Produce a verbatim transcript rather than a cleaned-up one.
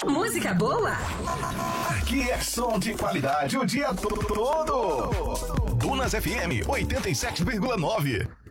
Música boa? Aqui é som de qualidade o dia todo. Dunas F M oitenta e sete vírgula nove.